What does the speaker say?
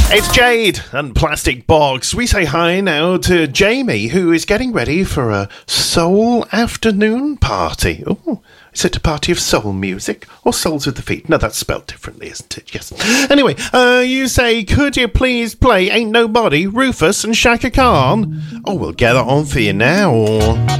It's Jade and Plastic Box. We say hi now to Jamie, who is getting ready for a soul afternoon party. Oh, is it a party of soul music or souls with the feet? No, that's spelled differently, isn't it? Yes. Anyway, you say, could you please play Ain't Nobody, Rufus and Shaka Khan? Oh, we'll get that on for you now.